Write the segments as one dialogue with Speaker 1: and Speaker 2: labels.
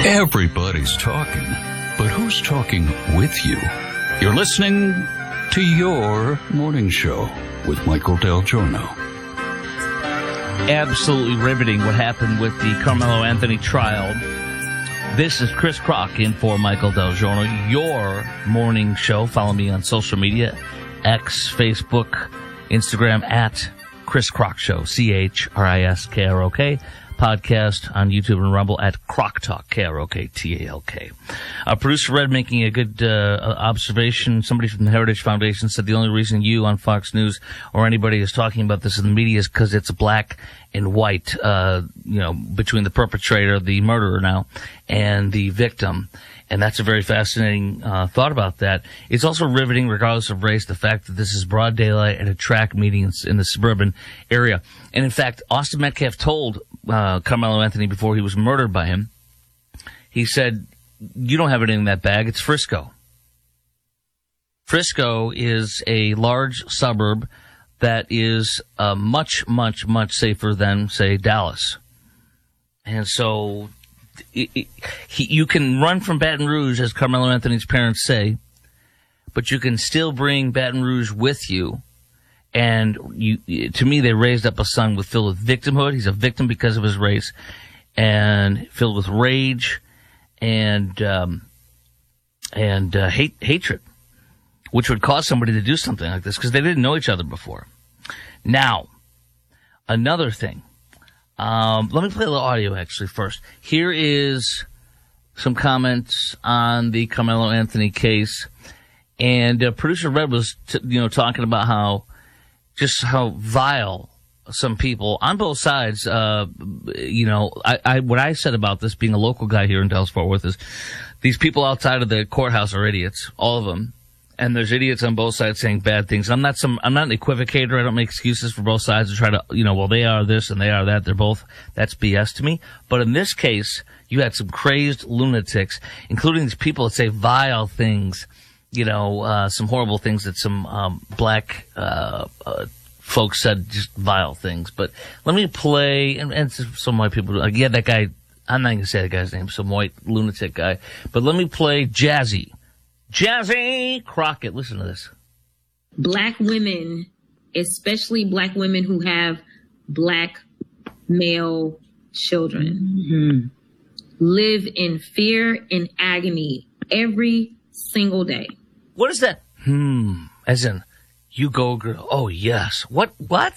Speaker 1: Everybody's talking, but who's talking with you? You're listening to Your Morning Show with Michael Del Giorno.
Speaker 2: Absolutely riveting what happened with the Carmelo Anthony trial. This is Chris Crock in for Michael Del Giorno, Your Morning Show. Follow me on social media, X, Facebook, Instagram, at Chris Crock Show, CHRISKROK. Podcast on YouTube and Rumble at Crock Talk, KROKTALK. Producer Red making a good observation. Somebody from the Heritage Foundation said the only reason you on Fox News or anybody is talking about this in the media is because it's black and white, between the perpetrator, the murderer now, and the victim. And that's a very fascinating thought about that. It's also riveting, regardless of race, the fact that this is broad daylight at a track meeting in the suburban area. And in fact, Austin Metcalf told Carmelo Anthony before he was murdered by him, he said, "You don't have it in that bag. It's Frisco." Frisco is a large suburb that is much, much, much safer than, say, Dallas. And so you can run from Baton Rouge, as Carmelo Anthony's parents say, but you can still bring Baton Rouge with you. And to me, they raised up a son filled with victimhood. He's a victim because of his race, and filled with rage and hatred, which would cause somebody to do something like this because they didn't know each other before. Now, another thing. Let me play a little audio actually first. Here is some comments on the Carmelo Anthony case, and producer Red was talking about how vile some people on both sides. What I said about this, being a local guy here in Dallas Fort Worth, is these people outside of the courthouse are idiots, all of them. And there's idiots on both sides saying bad things. I'm not an equivocator. I don't make excuses for both sides to try to, they are this and they are that. That's BS to me. But in this case, you had some crazed lunatics, including these people that say vile things, some horrible things that some black folks said, just vile things. But let me play, and some white people, that guy, I'm not going to say the guy's name, some white lunatic guy. But let me play Jazzy Crockett. Listen to this.
Speaker 3: Black women, especially black women who have black male children, live in fear and agony every single day.
Speaker 2: What is that? As in, you go, girl. Oh, yes. What?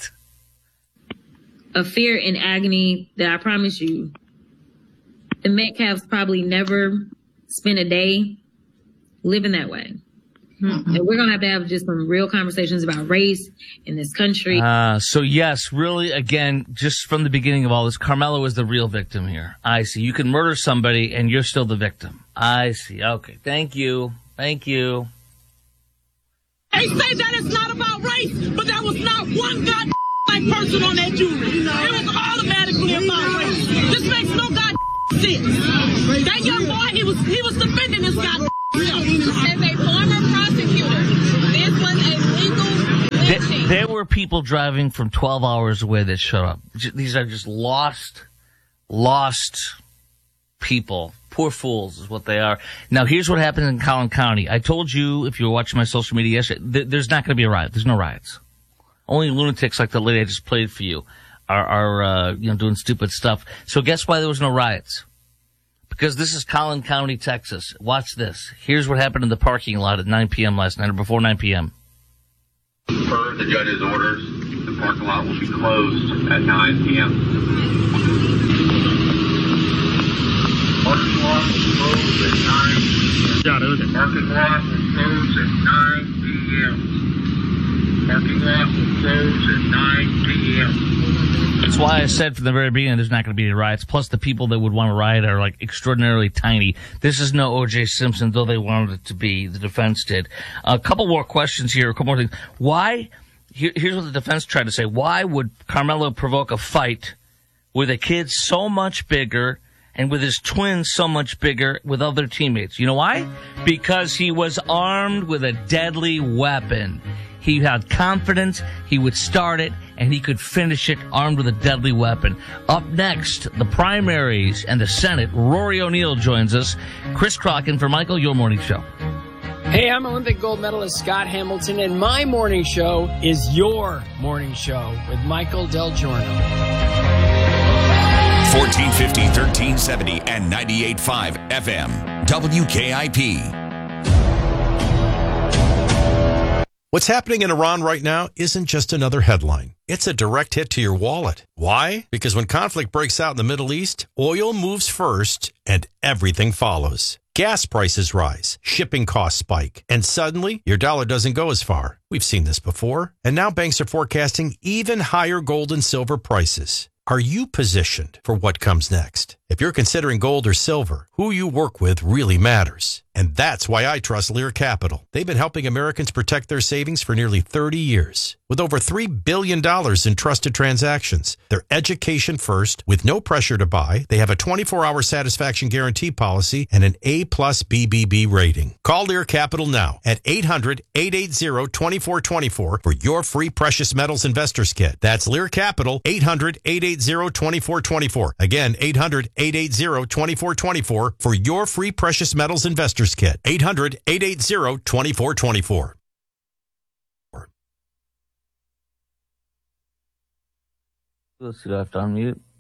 Speaker 3: A fear and agony that I promise you, the Metcalfs probably never spent a day living that way. And we're going to have just some real conversations about race in this country.
Speaker 2: So yes, really, again, just from the beginning of all this, Carmelo is the real victim here. I see. You can murder somebody and you're still the victim. I see. Okay. Thank you.
Speaker 4: They say that it's not about race, but there was not one goddamn black person on that jury. It was automatically about race. This makes no goddamn sense. That young boy, he was defending this goddamn. As a former prosecutor, this was a legal lynching.
Speaker 2: There were people driving from 12 hours away that showed up. These are just lost people. Poor fools is what they are. Now, here's what happened in Collin County. I told you, if you were watching my social media yesterday, there's not going to be a riot. There's no riots. Only lunatics like the lady I just played for you are doing stupid stuff. So guess why there was no riots? Because this is Collin County, Texas. Watch this. Here's what happened in the parking lot at 9 p.m. last night, or before 9 p.m.
Speaker 5: Per the judge's orders, the parking lot will be closed at 9 p.m. Parking lot will close at 9 p.m. Parking lot will close at 9 p.m. Parking lot will close at 9 p.m.
Speaker 2: That's why I said from the very beginning there's not going to be any riots. Plus, the people that would want to riot are like extraordinarily tiny. This is no O.J. Simpson, though they wanted it to be. The defense did. A couple more questions here. A couple more things. Why? Here's what the defense tried to say. Why would Carmelo provoke a fight with a kid so much bigger and with his twins so much bigger with other teammates? You know why? Because he was armed with a deadly weapon. He had confidence. He would start it, and he could finish it armed with a deadly weapon. Up next, the primaries and the Senate. Rory O'Neill joins us. Chris Crocken for Michael, your morning show.
Speaker 6: Hey, I'm Olympic gold medalist Scott Hamilton, and my morning show is your morning show with Michael Del Giorno.
Speaker 7: 1450, 1370, and 98.5 FM. WKIP.
Speaker 8: What's happening in Iran right now isn't just another headline. It's a direct hit to your wallet. Why? Because when conflict breaks out in the Middle East, oil moves first and everything follows. Gas prices rise, shipping costs spike, and suddenly your dollar doesn't go as far. We've seen this before. And now banks are forecasting even higher gold and silver prices. Are you positioned for what comes next? If you're considering gold or silver, who you work with really matters. And that's why I trust Lear Capital. They've been helping Americans protect their savings for nearly 30 years. With over $3 billion in trusted transactions, they're education first with no pressure to buy. They have a 24-hour satisfaction guarantee policy and an A+ BBB rating. Call Lear Capital now at 800-880-2424 for your free precious metals investors kit. That's Lear Capital, 800-880-2424. Again, 800-880-2424 for your free precious metals investors kit. 800-880-2424.
Speaker 2: Let's see, left on mute.